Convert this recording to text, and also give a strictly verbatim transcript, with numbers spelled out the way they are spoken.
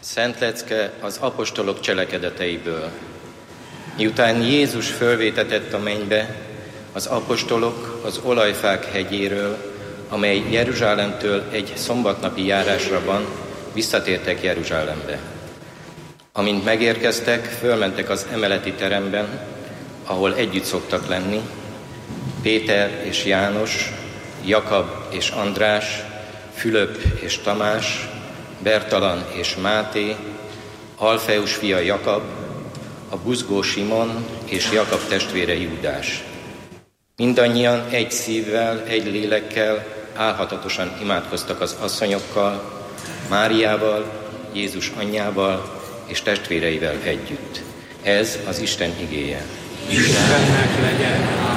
Szent lecke az apostolok cselekedeteiből. Miután Jézus fölvétetett a mennybe, az apostolok az Olajfák hegyéről, amely Jeruzsálemtől egy szombatnapi járásra van, visszatértek Jeruzsálembe. Amint megérkeztek, fölmentek az emeleti teremben, ahol együtt szoktak lenni, Péter és János, Jakab és András, Fülöp és Tamás, Bertalan és Máté, Alfeus fia Jakab, a buzgó Simon és Jakab testvére Júdás. Mindannyian egy szívvel, egy lélekkel álhatatosan imádkoztak az asszonyokkal, Máriával, Jézus anyjával és testvéreivel együtt. Ez az Isten igéje. Istennek legyen